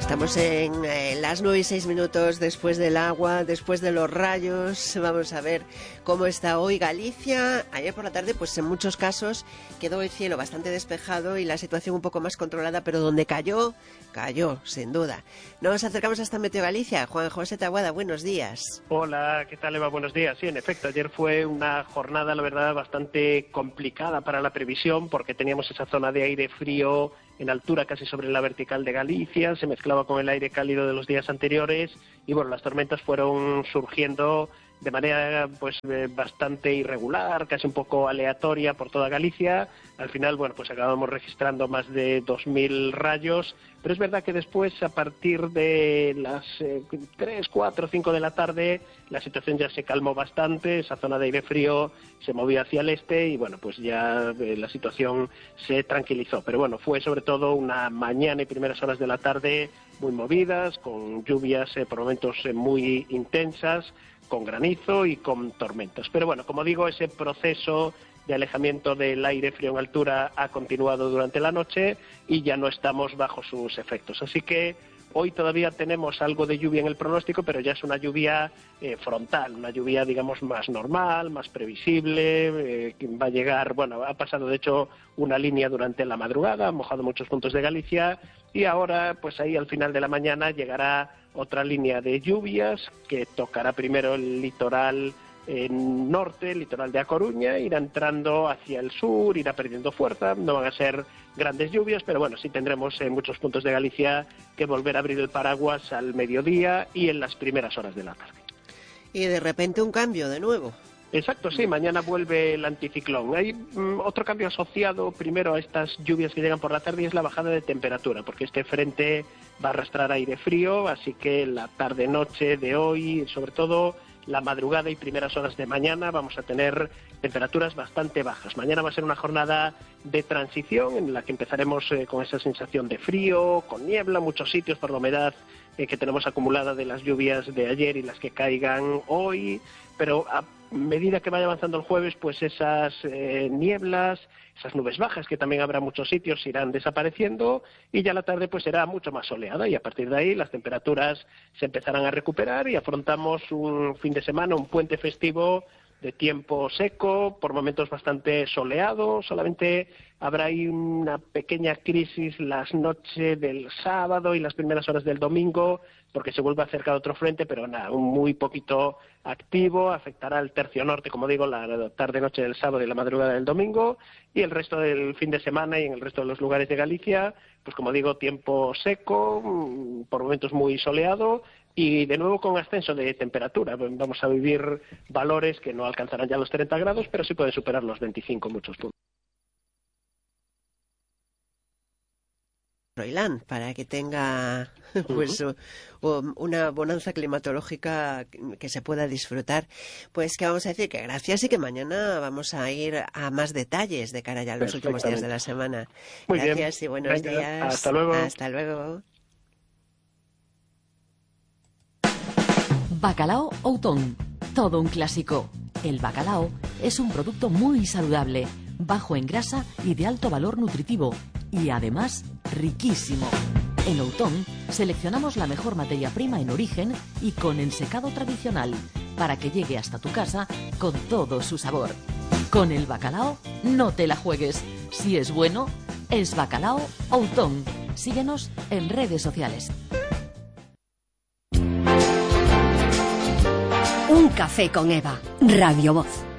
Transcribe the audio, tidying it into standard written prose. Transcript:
Estamos en las 9:06 después del agua, después de los rayos. Vamos a ver cómo está hoy Galicia. Ayer por la tarde, pues en muchos casos quedó el cielo bastante despejado y la situación un poco más controlada, pero donde cayó, sin duda. Nos acercamos hasta Meteo Galicia. Juan José Taboada, buenos días. Hola, ¿qué tal, Eva? Buenos días. Sí, en efecto, ayer fue una jornada, la verdad, bastante complicada para la previsión, porque teníamos esa zona de aire frío en altura casi sobre la vertical de Galicia, se mezclaba con el aire cálido de los días anteriores y bueno, las tormentas fueron surgiendo de manera pues bastante irregular, casi un poco aleatoria por toda Galicia. Al final, bueno, pues acabamos registrando más de 2.000 rayos, pero es verdad que después, a partir de las 3, 4, 5 de la tarde, la situación ya se calmó bastante, esa zona de aire frío se movía hacia el este y bueno, pues ya la situación se tranquilizó. Pero bueno, fue sobre todo una mañana y primeras horas de la tarde muy movidas, con lluvias por momentos muy intensas, con granizo y con tormentas. Pero bueno, como digo, ese proceso de alejamiento del aire frío en altura ha continuado durante la noche y ya no estamos bajo sus efectos. Así que hoy todavía tenemos algo de lluvia en el pronóstico, pero ya es una lluvia frontal, una lluvia, digamos, más normal, más previsible, que va a llegar, bueno, ha pasado de hecho una línea durante la madrugada, ha mojado muchos puntos de Galicia y ahora, pues ahí al final de la mañana llegará otra línea de lluvias que tocará primero el litoral norte, el litoral de A Coruña, irá entrando hacia el sur, irá perdiendo fuerza, no van a ser grandes lluvias, pero bueno, sí tendremos en muchos puntos de Galicia que volver a abrir el paraguas al mediodía y en las primeras horas de la tarde. Y de repente un cambio de nuevo. Exacto, sí, mañana vuelve el anticiclón. Hay otro cambio asociado primero a estas lluvias que llegan por la tarde y es la bajada de temperatura, porque este frente va a arrastrar aire frío, así que la tarde-noche de hoy, sobre todo la madrugada y primeras horas de mañana, vamos a tener temperaturas bastante bajas. Mañana va a ser una jornada de transición en la que empezaremos con esa sensación de frío, con niebla, muchos sitios por la humedad que tenemos acumulada de las lluvias de ayer y las que caigan hoy, pero a medida que vaya avanzando el jueves, pues esas nieblas, esas nubes bajas, que también habrá muchos sitios, irán desapareciendo y ya la tarde pues será mucho más soleada y a partir de ahí las temperaturas se empezarán a recuperar y afrontamos un fin de semana, un puente festivo de tiempo seco, por momentos bastante soleado, solamente habrá ahí una pequeña crisis las noches del sábado y las primeras horas del domingo, porque se vuelve a acercar otro frente, pero nada, un muy poquito activo, afectará al tercio norte, como digo, la tarde-noche del sábado y la madrugada del domingo, y el resto del fin de semana y en el resto de los lugares de Galicia, pues como digo, tiempo seco, por momentos muy soleado, y de nuevo con ascenso de temperatura. Vamos a vivir valores que no alcanzarán ya los 30 grados, pero sí pueden superar los 25 muchos puntos. Froilán, para que tenga pues una bonanza climatológica que se pueda disfrutar. Pues que vamos a decir que gracias y que mañana vamos a ir a más detalles de cara ya a los últimos días de la semana. Muy gracias bien. Y buenos Venga, días. Hasta luego. Hasta luego. Bacalao Outón, todo un clásico. El bacalao es un producto muy saludable, bajo en grasa y de alto valor nutritivo, y además riquísimo. En Outón seleccionamos la mejor materia prima en origen y con ensecado tradicional, para que llegue hasta tu casa con todo su sabor. Con el bacalao no te la juegues. Si es bueno, es Bacalao Outón. Síguenos en redes sociales. Un café con Eva, Radio Voz.